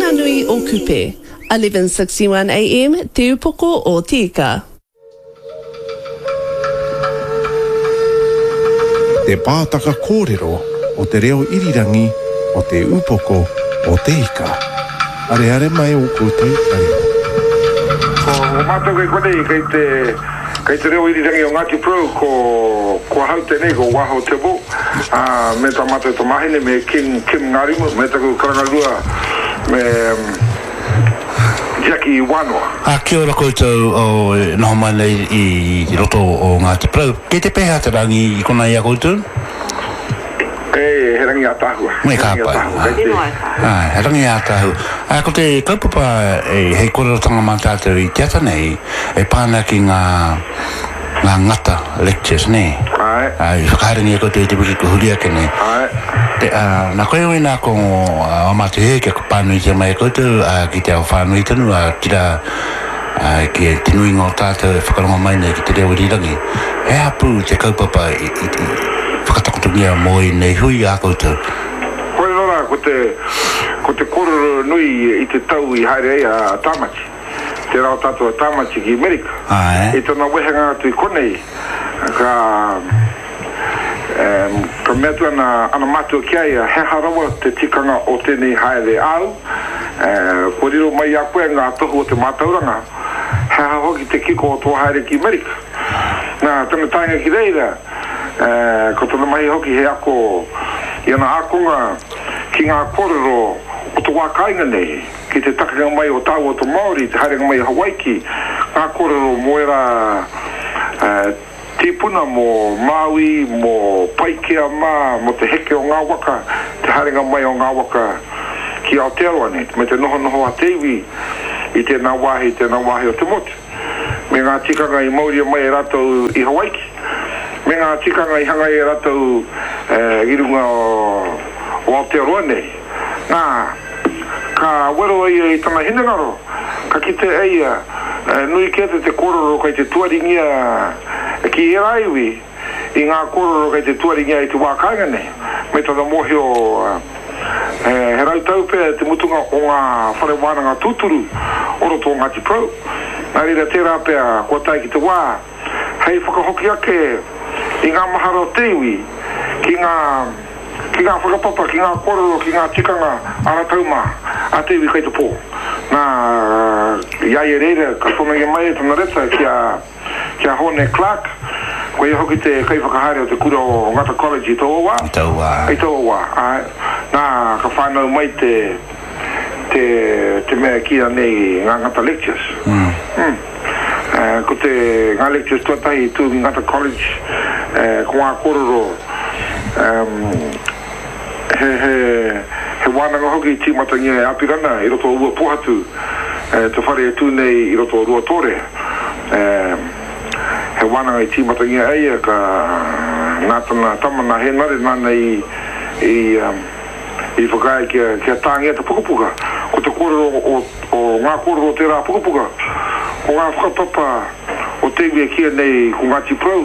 Taranui o Kupe, 1161 AM, Te Upoko o Tika. Te pātaka kōrero o te reo irirangi o te upoko o te ika. Are mai o koutou tareo. O mātou konei kei te reo irirangi o Ngāti Pro ko hau tenei ko waho te bo. Me ta mātou to mahine me Kim Ngarimu, me taku karangarua me Jackie Wanoa. Kia ora koutou o noho mai nei I roto o Ngāti Pro. Kei te peha te rangi I kona ia koutou? He rangi a tahua. Me kāpai. He rangi a tahu. Ko te kaupapa hei kororotanga mā tātou I tiata nei, pāna ki ngā ngata lectures nei. Whakaharangi e koutou I te wiki ko huria ke nei. Nā koe oi nā ko o mātu he kia ko pānui te mai koutou ki te au whānui tanu kira ki e tinui ngō tātou whakaronga mai nei ki te reo rirangi. He hapu te kaupapa I whakatakotungia mō I nei hui a koutou. Koe rora ko te kororo nui I te tau I haere ei a Tāmachi. Te rao tātou a Tāmachi ki Amerika. I tōna wehenga atu I konei ka mea tu ana mātua ki ai he harawa te tikanga o tēnei haere au. Ko riro mai a koe ngā tohu o te mātauranga. He hahoki te kiko o tō haere ki Amerika. Nā, tana tainga ki reira, ko tōna mai hoki he ako I ana akonga ki ngā kororo o tō wākainga nei, ki te takanga mai o tāu o tō Māori, te haerenga mai Hawaiki, ngā kororo moera tipuna mo Maui, mo Paikea mā, mo te heke o ngā waka, te haerenga mai o ngā waka ki Aotearoa nei, me te noho a teiwi I tēnā wāhi o te motu. Me ngā tikanga I Māori mai e ratou I Hawaiki, me ngā tikanga I hanga e ratou I runga o Aotearoa nei. Nā, ka wero ai I tana hinengaro, ka kite eia, nui kete te kororo kai te tuaringia ki e raiwi, I ngā kororo kai te tuaringia I te wākainga nei. Me tana mohi o he rautau pēr te mutunga o ngā whare wānanga tūturu o roto o Ngāti Pro. Nā rira tērā pēr kua tai ki te wā, hei whakahoki ake I ngā mahara o teiwi, ki ngā whakapapa, ki ngā kororo, ki ngā tikanga aratau mā, a teiwi kai te pō. Nā, iai e reira, ka whona I mai e tana reta kia Hone Clark, koe hoki te kai whakahare o te kura o Ngata College I Tauawa. I Tauawa. Nā, ka whanau mai te mea kia nei ngā Ngata Lectures. Ko te ngā lectures tuatahi tu Ngata College, ko ngā kororo, he wānanga hoki I tīmatangia e apirana I roto o ua pohatu, te whare e tu nei I roto o rua tore. He wānanga I tīmatangia eia ka nātana tamana he nare nana I whakai kia tāngia te pukapuka. Ko te kororo o ngā kororo o tērā pukapuka. Ko ngā whakapapa o tewi e kia nei ko Ngāti Pro,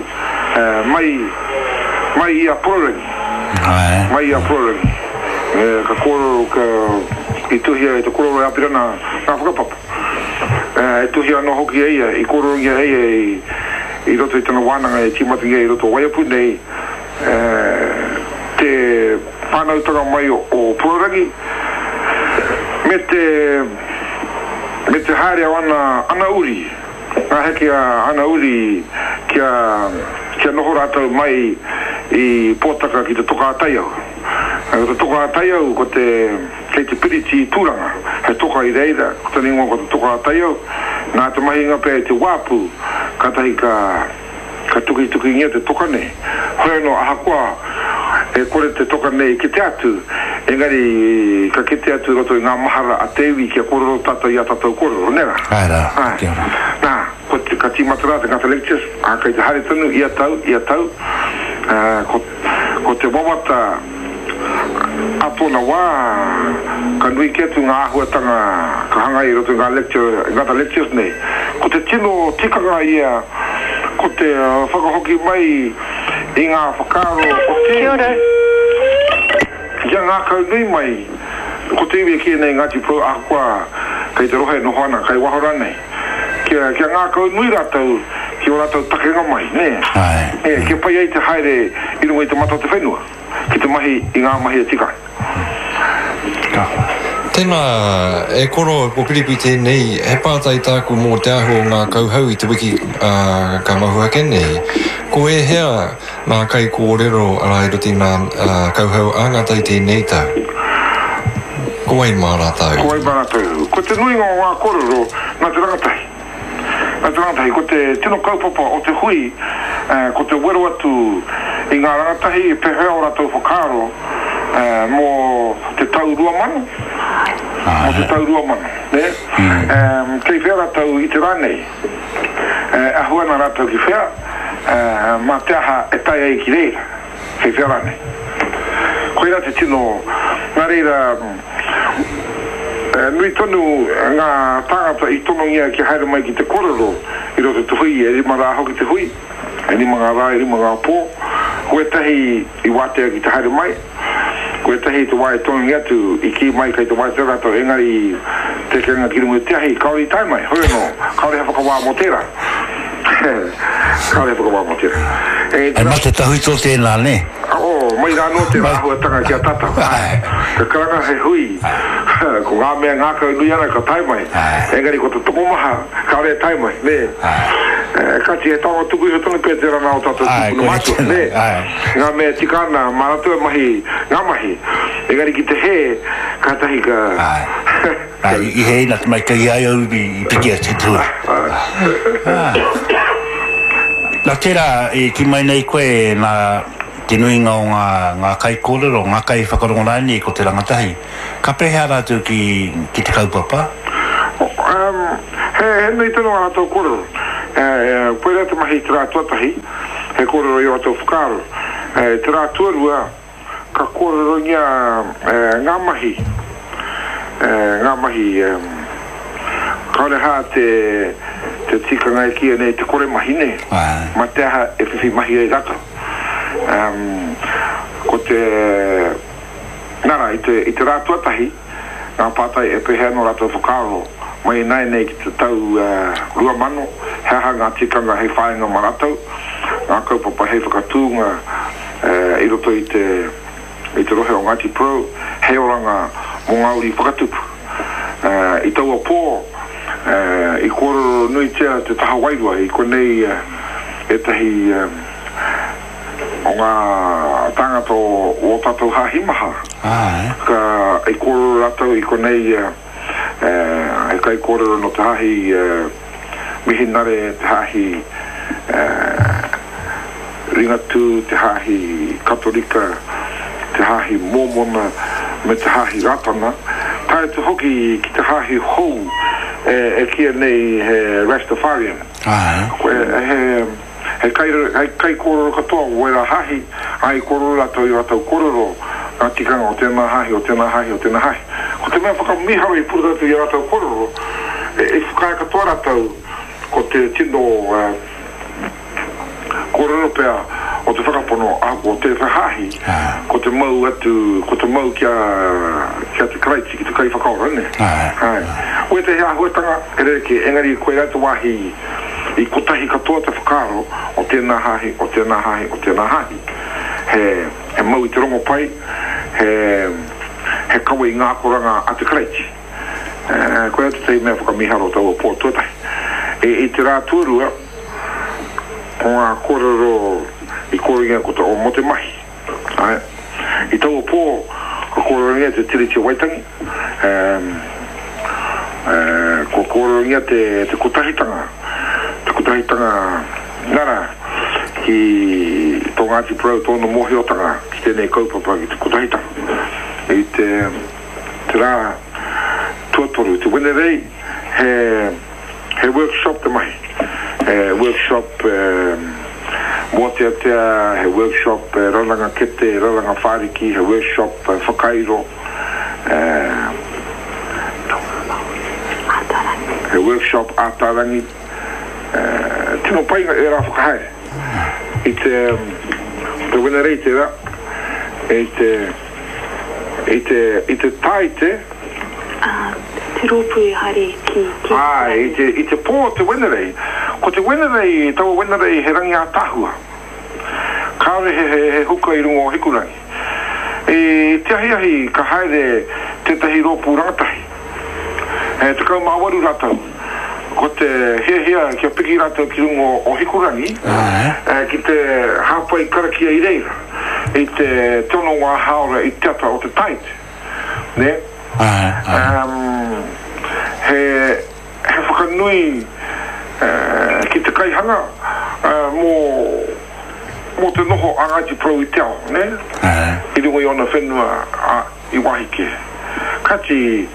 mai ia prorangi. Mai ia prorangi. Ka kororo I tuhia te kororo e apirana ngā whakapapa. E tuhia no hoki eia, I kororo ngia eia I roto I tana wānanga e timatinga I roto waiapu nei te whānautanga mai o prorangi me te haere o ana uri ngā heke a ana uri kia noho rātau mai I pōtaka ki te toka ataiau. Te toka ataiau ko kei te piriti I tūranga. He toka I reira, ko te ningo ko te toka ataiau. Nā te mahi ngapea te wāpu, katahi ka tuki ngia te toka nei. Hoi no ahakoa, e kore te toka nei ki te atu, engari ka ki te atu roto I ngā mahara a tewi kia kororo tata I a tatau kororo, nera? Kia ora. Nā, ko te ka tīmatara te Ngata Lectures, kei te hare tanu, ia tau, ko te wawata apona wā, ka nui ketu ngā ahuatanga ka hanga I roto Ngata Lectures nei. Ko te tino tikanga ia, ko te whakahoki mai I ngā whakaro o te... Kia ngā kau nui mai, ko te iwi ki nei ngati pro akwa kai te rohe no hana kai wahorane kia ngā kau nui rātou ki o rātou takenga mai ne ke pai ai te haere i runga i te mata te whenua ki te mahi i ngā mahi a tika Tēnā e koro ko Piripi tēnei he pātai tāku mō te aho ngā kauhau i te wiki ka mahuake nei ko e hea ngā kai kōrero ara i roti ngā kauhau a ngā tai tēnei tau ko ai mā rātau ko te nui ngā kōrero ngā te rangatai ko te tino kaupapa o te hui ko te wero atu i ngā rangatahi e pehea o rātou whakaro mō te tau rua manu ne kei whea rātou i te rānei ahuana rātou ki whea mā te aha e tai ai ki reira kei whea rānei koe rā te tino ngā reira nui tonu ngā tāngata i tono ngia ki haere mai ki te kororo i roto te hui e rima rā hoki te hui e rima ngā rā, e rima ngā pō koe tahi i wātea ki te haere mai koe tahi te wae tono ngia tu i ki mai kai te wae te rato engari te kenga ki rungu te ahi kaori tai mai hoi no, kaori hawhaka wā mo tera kaori hawhaka wā mo tera e mate tahui tō tēnā ne mai rā no te rāhua tanga ki a tata ka karanga he hui ko ngā mea ngā kau nui ana ka tai mai engari ko te toko maha kaore tai mai ne kati he tawa tuku i hotoni pē te rana o tato tuku no mato ne ngā mea tikana maratua mahi ngā mahi engari ki te he ka tahi ka i he ina te mai kai ai au i piki a te tua nā tērā ki mai nei koe nā te nuinga o ngā kai kōrero, ngā kai whakarongoraini ko te rangatahi. Ka pehea rātou ki te kaupapa? He nui tino a rātou kōrero. Koe rā te mahi te rā tuatahi, he kōrero i o rātou whakaro. Te rā tuarua, ka kōrero ngia ngā mahi. Ngā mahi, kaore hā te tikanga e kia nei te kore mahi ne. Ma te aha e whiwhi mahi e rata. Ko te nara i te rā tuatahi ngā pātai e pehea no rātou whakaro mai nai nei ki te tau rua mano heha ngā tikanga hei whaenga ma rātou ngā kaupapa hei whakatūnga i roto i te rohe o Ngāti Pro hei oranga mō ngauri whakatupu i taua pō i kōrero nui tea te taha wairua i konei e tahi o ngā tangata o tātou hahimaha ka i kōrero rātou i konei e kai kōrero no te hahi mihinare te hahi ringatu te hahi katolika te hahi mōmona me te hahi ratana tae te hoki ki te hahi hou e kia nei he Rastafarian he kai kōrero katoa wera hahi ai kōrero rātou i rātou kōrero ngā tikanga o tēnā hahi ko te mea whakamiharo i pura rātou i rātou kōrero e whakai katoa rātou ko te tino kōrero pēa o te whakapono o te whahahi ko te mau atu ko te mau kia te karaiti ki te kai whakaora ne ue te hea huetanga e reke engari koe rātou wahi i kotahi katoa te whakaro o tēnā hahi he mau i te rongo pai he kawa i ngā koranga a te karaiti koe atu tei mea whakamiharo tau o pō tuatai i te rā tuarua o ngā kōrero i kōringa kota o mote mahi i tau o pō ko kōringa te tiriti o waitangi ko kōringa te kotahitanga nara ki tō Ngāti Pro tōna mohiotanga ki tēnei kaupapa ki te kotahitanga i te rā tuatoru te wenerei he workshop te mahi workshop mō te atea he workshop raranga kete, raranga whāriki he workshop whakairo he workshop ātārangi tino painga e rā whakahaere i te wenerei te rā e I te taite. Te rōpui hari ki... I te pō te wenerei. Ko te wenerei, tau wenerei he rangi a tahua. Kāre he huka I rungo hikurangi. Te ahi ka haere te tahi rōpū rangatahi. Te kau mawaru ratau. Ko te hea kia piki ratau ki rungo o hikurangi. Ki te hāpai karakia I reira. I te tono wā haora I teata o te taite. Ne? He whakanui ki te kaihanga mō te noho a Ngāti Pro I te ao, ne? I rungo I ona whenua I wahike. Kati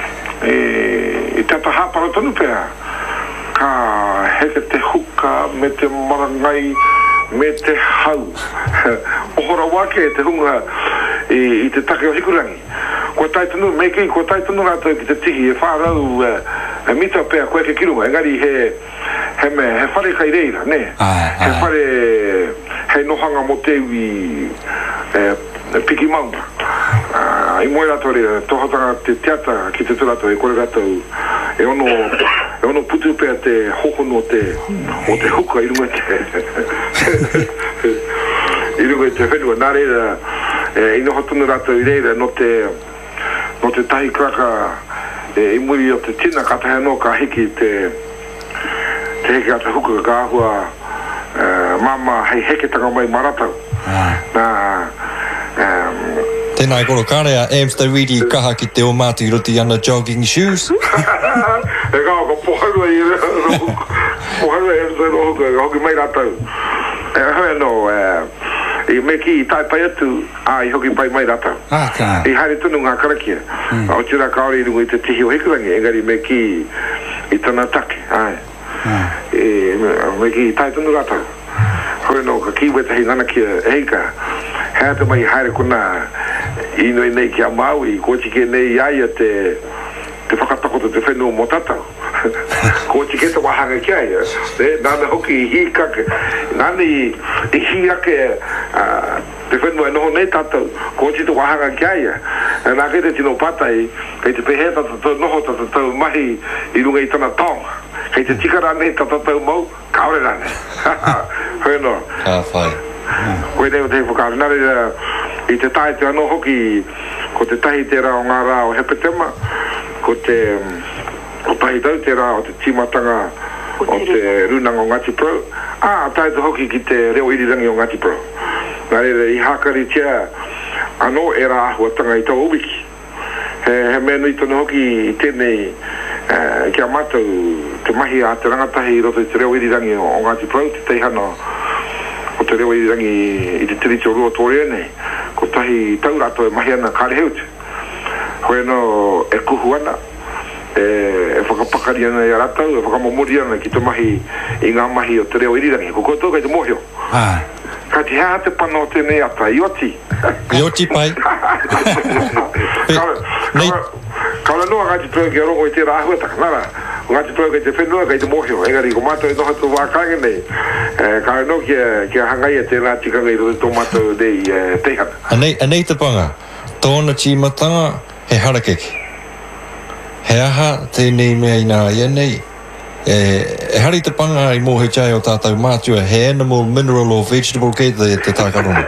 I tata hāpara tonu pēr ka heke te huka me te marangai me te hau. Ohora wake te hunga I te take o hikurangi. Ko taitanu meki ko taitanu rato ki te tihi e whārau mita pēr koe ke kirunga. Engari he whare kai reira, ne? He whare he nohanga mo te iwi piki maunga. I moe rato rea tohotanga te teata ki te turato e kore rato e ono putu pēr te hohono o te huka I runga I runga te whenua. Nā reira I noho tunu rato I reira no te tahi kraka I muri o te tina katahe no ka hiki te heke ata huka ka ahua mama hei heke tanga mai maratau. Tēnā I koro kārea Amster Reedy kaha ki te o mātu I roti ana jogging shoes. E kā ko poharua I Amster hoki mai ratau. Hoi no I meki I tai pai atu I hoki pai mai ratau. I haere tunu ngā karakia. O tira kaore I rungu I te tihi o hikurangi. Engari meki I tana take. Meki I tai tunu ratau. Hoi no ka kiwe tahi ngana kia eika. Hea te mai haere kuna ino I nei kia Maui. Ko tike nei iaia te whakatakoto te whenua mo tatau. Ko tike te wahanga kia ia. Nāna hoki I hi kake. Nāna I hi ake te whenua noho nei tatau. Ko tike te wahanga kia ia. Nā kei te tino patai. Kei te pehe tatau noho tatau mahi I runga I tana taonga. Kei te tika rane tatau mau. Kaore rane. Hoi no. Ka whai. Koe nei o te whakaare. Nā reira I te tae te ano hoki. Ko te tahi te rao ngā rao hepetema. Ko te tahi tau te rao te timatanga o te runanga o Ngāti Pro. Tae te hoki ki te reo irirangi o Ngāti Pro. Nā reira I hakari tia ano e rā ahuatanga I tau ubiki. He mea nui tono hoki I tēnei kia mātou te mahi a te rangatahi I roto I te reo irirangi o Ngāti Pro. Te teihana o te reo irirangi I te tiriti o rua tōrea nei. Ko tahi tau rato e mahi ana kāre heute. Hoi no e kuhu ana. E whakapakari ana I a ratau. E whakamomori ana ki te mahi I ngā mahi o te reo irirangi. Ko koutou kai te mohio. Ka te hea te pana o tēnei ata. I oti. I oti pai. Kaula noa Ngāti Pro ki a rongo I te rāhuataka. Nara. Ngāti Pro kai te whenua kai te mohio. Engari ko mātou I noha tu wākange nei. Kaula no kia hangai a te rā tikanga I roto tō mātou nei teihana. Anei te panga. Tōna tīmatanga he harakeki. He aha tēnei mea I nā ia nei. E hari te panga I mō he chai o tātou mātua. He animal, mineral or vegetable kei te tākarona.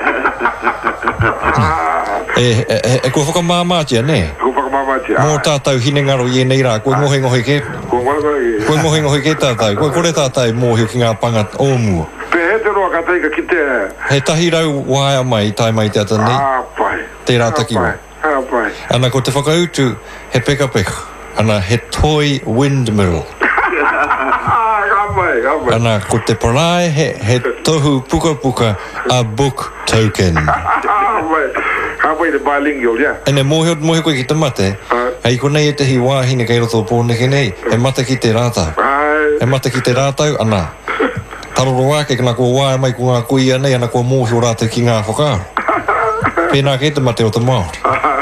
E kua whakamāmātia ne? Ko whakamāmātia. Mō tātou hinengaro I nei rā. Koe mohe ngohi ke? Koe mohe ngohi ke tātou. Koe kore tātou mōhi ki ngā panga ōmua. Pe he te roa ka teika ki te... He tahi rau waia mai tai mai te ata nei. Pai. Te rā takiwa. Pai. Ana ko te whakautu he peka peka. Ana he toy windmill. Pai. Ana ko te parae he tohu puka puka a book token. Pai te bilingual, yeah. Ene mohe koe ki te mate. Hei ko nei e tehi wāhine kei roto pōneke nei. He mata ki te rātau. He mata ki te rātau, ana. Taroro wāke kana kua wāe mai ko ngā kuia nei, ana kua mōhio rātau ki ngā whakaro. Pēnā kei te mate o te Māori.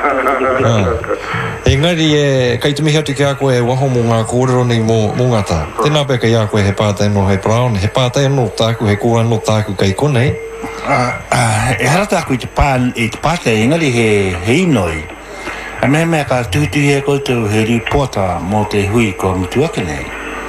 Engari kei te mihi atu ki a koe waho mō ngā kōrero nei mō ngata. Tēnā pēr kei a koe he pātai no he Brown, he pātai no tāku, he kōra no tāku kei konei. E harata aku I te pātai engari he inoi. A me ka tutu e koutou he ripota mo te hui ko mutuake nei.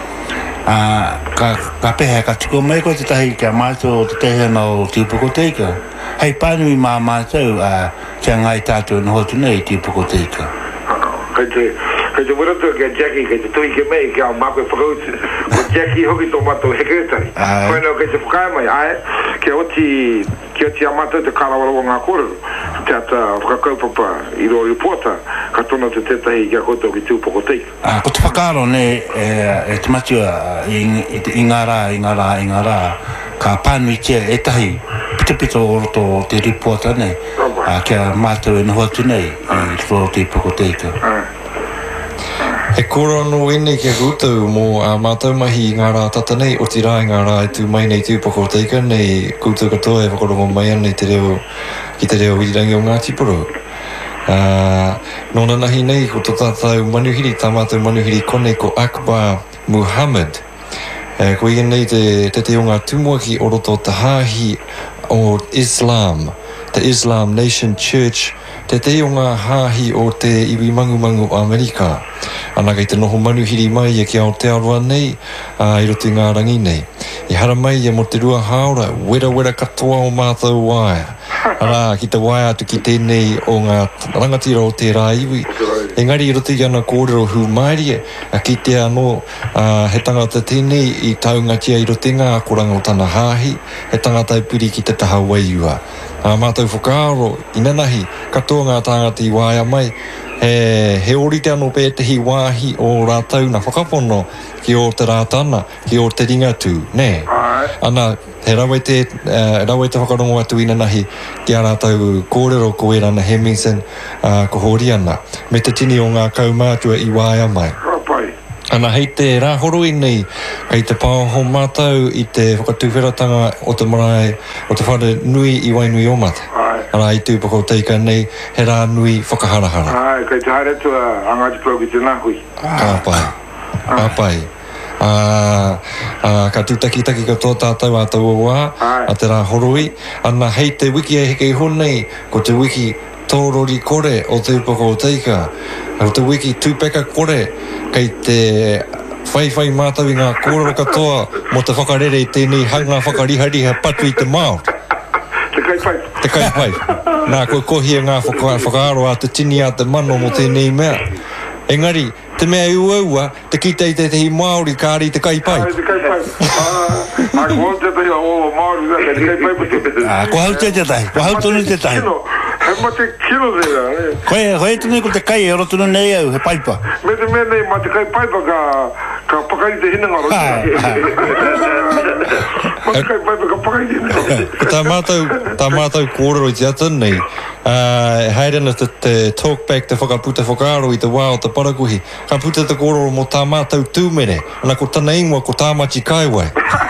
Ka pehe ka tiko mai ko te tahi kia mātou o te tehe no Tupoko Teika. Hei pānui mā mātou kia ngai tātou na hotu nei Tupoko Teika. Kei te muratu kia Jackie, kei te tui ke mei kia mākoe whakauti. Ko Jackie hoki tō mātou hekeretari. Koe nau kei te whakae mai, kia oti a mātou te karawarawa ngā kōrero. Te ata whakakaupapa i rō reporta, ka tōna te tetahi kia koutou ki Tupoko Teika. Ko te whakaaro ne, e te matua i ngā rā, ka pānui tia e tahi, pita o roto te reporta ne, kia mātou e na hotu nei i rō Tupoko Teika. He kora no ene kia koutou mō mātou mahi i ngā rā tata nei, o ti rā i ngā rā e tū mai nei Tupoko Teika nei koutou katoa e whakarongo mai ana ki te reo irirangi o Ngāti Poro. Nōna nahi nei ko tō tātou manuhiri, tā mātou manuhiri kone ko Akbar Muhammad. Ko i nei te o ngā tumuaki o roto te hāhi o Islam, the Islam Nation Church, te o ngā hāhi o te iwi mangu o Amerika. Ana kei te noho manuhiri mai e ki Aotearoa nei, i roto i ngā rangi nei. I hara mai e mo te rua haora, wera katoa o mātou waia. Ara, ki te waia atu ki tēnei o ngā rangatira o te rā iwi. Engari i roto i ana kōrero humairie, ki te anō he tangata tēnei i taungatia i roto i ngā koranga o tana hāhi, he tangata e puri ki te taha waiua. Mātou whakaaro, inanahi, katoa ngā tangata i waia mai, he ori te anō pē tehi wāhi o rātau na whakapono ki o te rātana, ki o te ringatu, ne? Ana, he rawe te whakarongo atu inanahi ki a rātau kōrero ko e rana Hemmingson ko hori ana, me te tini o ngā kaumātua i waia mai. Ana hei te rāhoroi nei, kei te pāho mātou i te whakatuwheratanga o te marae, o te whare nui i wainui o mata. Ara i Tupoko Teika nei, he rā nui whakaharahara. Kei te haere tua a Ngāti Poro ki te nāhui. Ka pai. Ka tūtaki ka tō tātou a tau wā, a te rāhoroi. Ana hei te wiki e hekei honei, ko te wiki tōrori kore o Tupoko Teika. O te wiki tūpeka kore, kei te whai mātou i ngā kōrero katoa mo te whakarere i tēnei hanga whakarihariha patu i te Māori. Te kai pai. Nā koe kohia ngā whakaaro a te tini a te mano mo tēnei mea. Engari, te mea uaua, te kitei te tehi Māori kāri te kai pai. Te kai pai. Ko hau te tehi a o Māori, te kai pai puti. Ko hau te tahi, ko hau tonu te tahi. He ma te kilo zera. Koe tunu ko te kai e oro tunu nei au, he paipa. Me te mea nei, ma te kai paipa ka pakai te hinanga roi. Ma te kai paipa ka pakai te hinanga. Tā mātou kōrero i te ata nei, haere na te talkback, te whakaaro i te wā o te parakuhi. Ka puta te kōrero mo tā mātou tūmere, ana ko tana ingoa ko tā machi kaiwai.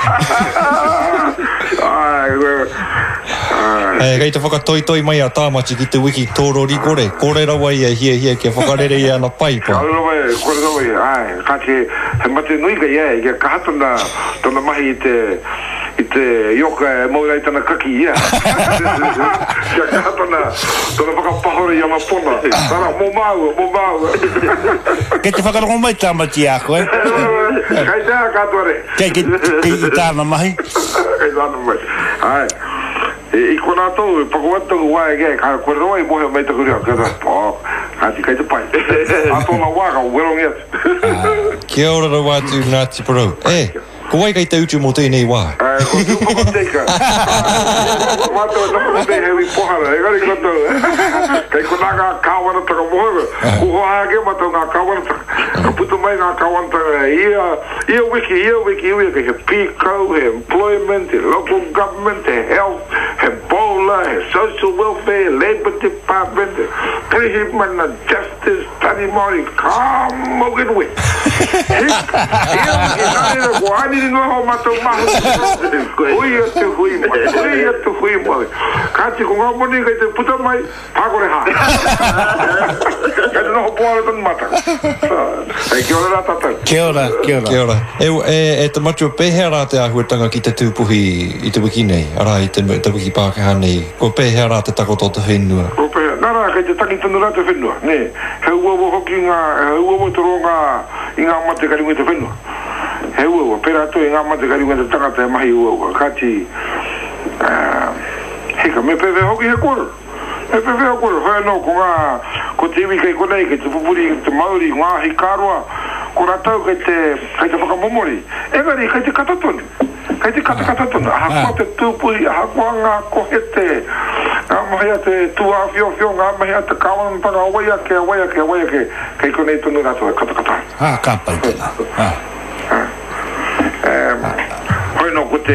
Kei te whakatoitoi mai a tāmachi ki te wiki tōrori kore. Kore rawai a hia kia whakarere i ana paipa. Kore rawai, ka te he mate nui ka ia, kia kahatana tona mahi i te ioka e maurai tana kaki ia. Kia kahatana tona whakapahore i ana pona. Tara, mō māua. Kei te whakarongo mai tāmachi a koe. Kei tā kātuare. Kei tāna mahi. Kei tāna mahi. Ai. I kona tau, pakuatu wae ge, ka koe roa I mohe mai takuria, kia hati kai te pai. A tōna waka, werong iat. Kia ora rawa atu Ngāti Poro. Ko wai kai te utu mo tēnei wā? Ko Tupoko Teika. Mātou Tupoko Teika hewi pohara, gari koto. Kai ko nā ngā kāwana taka mohoga. Ko hoa ge mātou ngā kāwana taka. Ka putu mai ngā kāwana taka. Ia wiki, he pīkau, he employment, he local government, he health, he bowler, he social welfare, labor department, pre-human justice, tani mori, kā mogen we. Ia wiki, ko ani ni noho mātou mahu. Hui atu hui mai. Kāti ko ngā moni kai te puta mai, pākore hā. Kai te noho poare tonu mata. Kia ora rā tātou. Kia ora. E te matua pēhea rā te āhuatanga ki te tūpuhi I te wiki nei, ara I te wiki Pākehā nei. Ko pēhea rā te takoto te whenua. Ko pēhea. Nara kai te tangi tonu rā te whenua, ne. He uawa hoki ngā, he uawa toro i ngā mate kari te whenua. He uawa, pera atu i ngā mate kari te tangata e mahi uawa. Kati, heka, me pewe hoki he koro. Me pewe he koro. Hoi anō, ko te iwi kai konei, kai te pupuri, te mauri, ngā hi kāroa, ko rātau kai te whakamomori. Engari, kai te katatoni. Kai te katatoni. Ahakua te tūpui, ahakua ngā kohete. Ngā mahi a te tua whio, ngā mahi a te kawanatanga, awaiake, kai konei tonu rātou e katakata. Ka pai tēnā. Hoi no, ko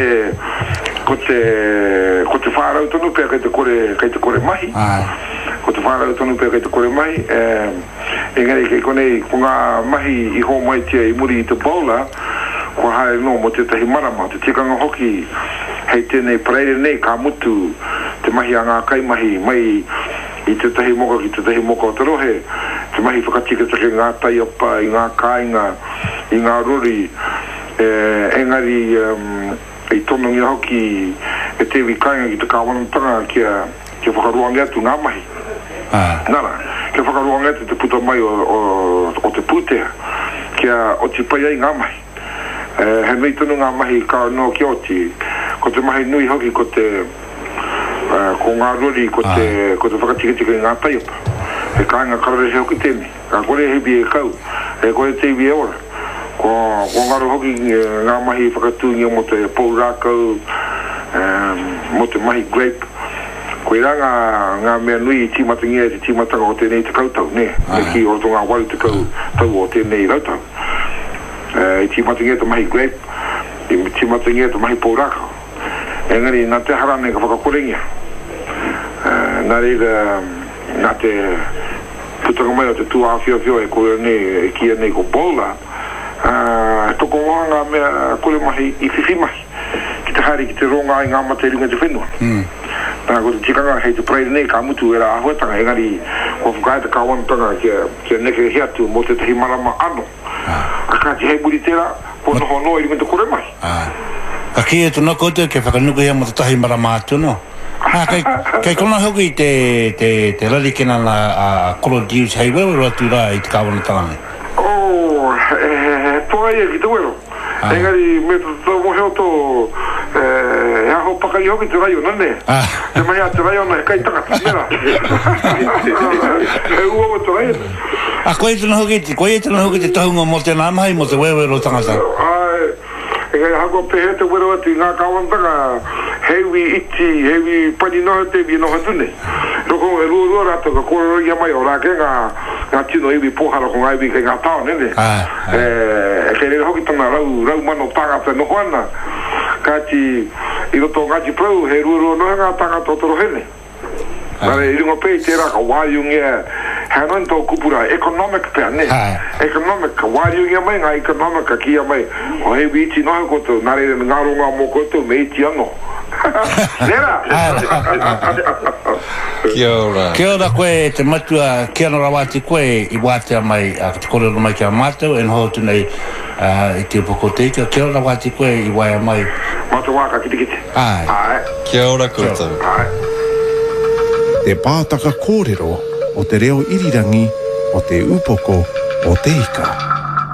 te whārau tonu pēr kai te kore mahi. Ko te whārau tonu pēr kai te kore mahi. Engari kai konei, ko ngā mahi I ho mai tia I muri I te bola, ko hae no mo te tahi marama, te tikanga hoki, hei tēnei pareire nei ka mutu, te mahi a ngā kai mahi, mai I te tahi moka ki te tahi moka o te rohe, te mahi whakatikatake ngā taiapa, I ngā kāinga, I ngā rori, engari I tonongi hoki e tewi kāinga ki te kāwanatanga kia whakaruangi atu ngā mahi. Nara, kia whakaruangi atu te puta mai o te putea, kia o te pai ai ngā mahi. He nui tonu ngā mahi ka no ki oti, ko te mahi nui hoki ko ko ngā rori, ko te whakatikatike ngā taiapa. He kāinga karare he hoki tēne, ka kore he bi e kau, he kore te iwi e ora. Ko ngaro hoki ngā mahi whakatūngia mo te pou rākau, mo te mahi grape. Ko I ranga ngā mea nui I tīmatangia te tīmatanga o tēnei te kautau, ne? Ki o tō ngā waru te tau o tēnei rautau. I tīmatangia te mahi grape, I tīmatangia te mahi pou rākau. Engari, nā te harane ka whakakorengia. Nā reira, nā te putanga mai o te tū āwhio e koe nei, e kia nei ko bola, toko ngā mea kore mahi I whiwhi mahi. Ki te haere ki te ronga I ngā mate ringa te whenua. Nā ko te tikanga hei te praire nei ka mutu e rā ahuatanga, engari, ko whakae te kāwanatanga kia neke hiatu mo te tahi marama ano. A ka te hei muri tērā, ko noho no I ringa te kore mahi. Ka kia tu noko te ke whakanuku ia mo te tahi marama atu no. Kei kona hoki te rarikena la koro dius hei wewe atu rā I te kāwanatanga nei. Toa ia ki te wero. Engari, me tō moheo tō e aho pakai hoki te rai o nane. Te mai a te rai o na he kai tangata. Mera. E ua o te rai. Koe e tana hoki te tahunga mo te nāmahi mo te wewero tangata. Engari, hako pehe te wero atu I ngā kāwantanga hewi iti, hewi pani noho te vi noho tune. Roko e rua rātou ka kōrero ia mai o rāke ngā tino iwi pōhara ko ngā iwi kei ngā tāo nene. E kei rere hoki tana rau mano tāngata noho ana. Kāti I roto ngāti prau he rua noho ngā tāngata o toro hene. Nare I ringo pei tērā ka wāiungia hanon tō kupura economic pēr ne. Economic, ka wāiungia mai ngā economic ka kia mai. O he witi noho koto, nare ngā ronga mō koto me iti ano. Nera! Kia ora. Kia ora koe te matua kia no rawati koe I wātea mai te korero mai kia mātou e noho tu nei I te upoko teika. Kia ora wāti koe I waia mai. Mātou wāka kitikite. Kia ora koutou. Te pātaka kōrero o te reo irirangi o te upoko o te ika.